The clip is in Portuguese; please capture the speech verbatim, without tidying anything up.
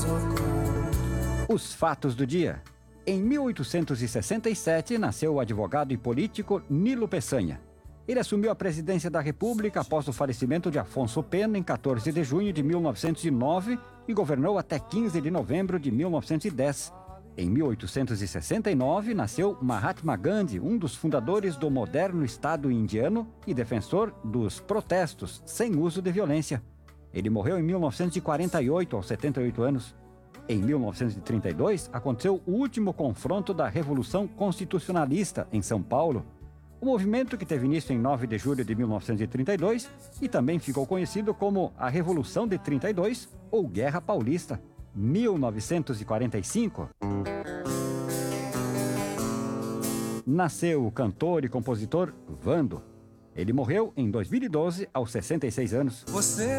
Os fatos do dia. Em mil oitocentos e sessenta e sete, nasceu o advogado e político Nilo Peçanha. Ele assumiu a presidência da República após o falecimento de Afonso Pena em quatorze de junho de mil novecentos e nove e governou até quinze de novembro de mil novecentos e dez. Em mil oitocentos e sessenta e nove, nasceu Mahatma Gandhi, um dos fundadores do moderno Estado indiano e defensor dos protestos sem uso de violência. Ele morreu em mil novecentos e quarenta e oito, aos setenta e oito anos. Em mil novecentos e trinta e dois, aconteceu o último confronto da Revolução Constitucionalista em São Paulo. O movimento, que teve início em nove de julho de mil novecentos e trinta e dois e também ficou conhecido como a Revolução de trinta e dois ou Guerra Paulista. mil novecentos e quarenta e cinco. Nasceu o cantor e compositor Vando. Ele morreu em dois mil e doze, aos sessenta e seis anos. Você